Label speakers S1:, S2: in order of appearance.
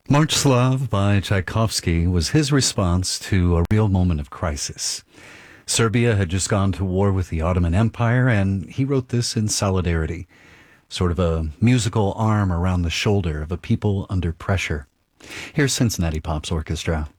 S1: March Slav by Tchaikovsky was his response to a real moment of crisis. Serbia had just gone to war with the Ottoman Empire, and he wrote this in solidarity, sort of a musical arm around the shoulder of a people under pressure. Here's Cincinnati Pops Orchestra.